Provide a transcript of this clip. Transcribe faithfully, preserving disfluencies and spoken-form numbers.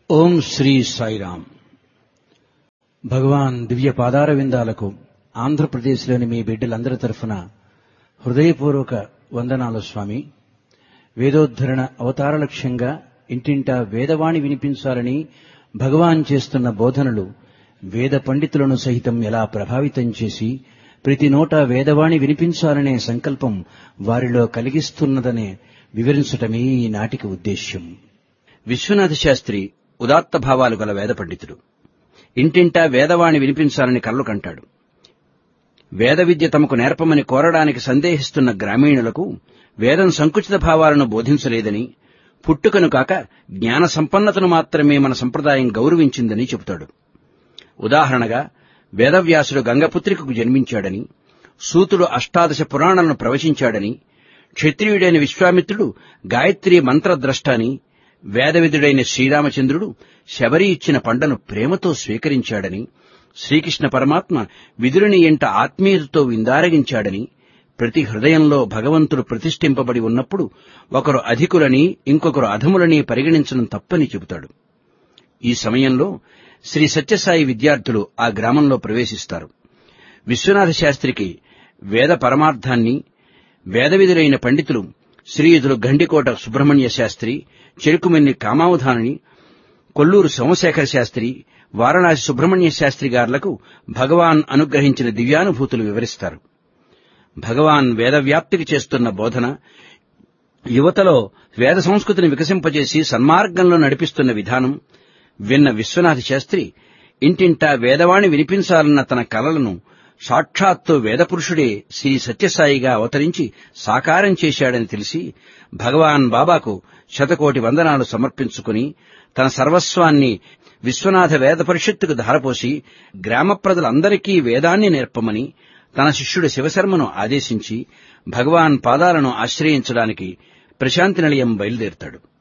ఓం శ్రీ సాయిరాం. భగవాన్ దివ్య పాదార విందాలకు ఆంధ్రప్రదేశ్లోని మీ బిడ్డలందరి తరఫున హృదయపూర్వక వందనాలు స్వామి. వేదోద్ధరణ అవతార లక్ష్యంగా ఇంటింటా వేదవాణి వినిపించాలని భగవాన్ చేస్తున్న బోధనలు వేద పండితులను సహితం ఎలా ప్రభావితం చేసి ప్రతి నోటా వేదవాణి వినిపించాలనే సంకల్పం వారిలో కలిగిస్తున్నదనే వివరించటమే ఈ నాటిక ఉద్దేశ్యం. విశ్వనాథ శాస్త్రి ఉదాత్త భావాలు గల వేద పండితుడు. ఇంటింటా వేదవాణి వినిపించాలని కలలు కంటాడు. వేద విద్య తమకు నేర్పమని కోరడానికి సందేహిస్తున్న గ్రామీణులకు వేదం సంకుచిత భావాలను బోధించలేదని, పుట్టుకను కాక జ్ఞాన సంపన్నతను మాత్రమే మన సంప్రదాయం గౌరవించిందని చెబుతాడు. ఉదాహరణగా వేదవ్యాసుడు గంగపుత్రికకు జన్మించాడని, సూతుడు అష్టాదశ పురాణాలను ప్రవచించాడని, క్షత్రియుడైన విశ్వామిత్రుడు గాయత్రీ మంత్రద్రష్ట అని, వేదవిధుడైన శ్రీరామచంద్రుడు శబరి ఇచ్చిన పండను ప్రేమతో స్వీకరించాడని, శ్రీకృష్ణ పరమాత్మ విదురుని ఎంట ఆత్మీయతతో విందారగించాడని, ప్రతి హృదయంలో భగవంతుడు ప్రతిష్ఠింపబడి ఉన్నప్పుడు ఒకరు అధికులని ఇంకొకరు అధములని పరిగణించడం తప్పని చెబుతాడు. ఈ సమయంలో శ్రీ సత్యసాయి విద్యార్థులు ఆ గ్రామంలో ప్రవేశిస్తారు. విశ్వనాథ శాస్త్రికి వేద పరమార్థాన్ని వేదవిధులైన పండితులు శ్రీయుతులు గండికోట సుబ్రహ్మణ్య శాస్త్రి, చెరుకుమెన్ని కామావధాని, కొల్లూరు సోమశేఖర శాస్త్రి, వారణాసి సుబ్రహ్మణ్య శాస్త్రి గార్లకు భగవాన్ అనుగ్రహించిన దివ్యానుభూతులు వివరిస్తారు. భగవాన్ వేదవ్యాప్తికి చేస్తున్న బోధన, యువతలో వేద సంస్కృతిని వికసింపజేసి సన్మార్గంలో నడిపిస్తున్న విధానం విన్న విశ్వనాథ శాస్త్రి ఇంటింటా వేదవాణి వినిపించాలన్న తన కలలను సాక్షాత్తు వేదపురుషుడే శ్రీ సత్యసాయిగా అవతరించి సాకారం చేశాడని తెలిసి భగవాన్ బాబాకు శతకోటి వందనాలు సమర్పించుకుని తన సర్వస్వాన్ని విశ్వనాథ వేద పరిషత్తుకు ధారపోసి గ్రామ ప్రజలందరికీ వేదాన్ని నేర్పమని తన శిష్యుడు శివశర్మను ఆదేశించి భగవాన్ పాదాలను ఆశ్రయించడానికి ప్రశాంతి నిలయం బయలుదేరుతాడు.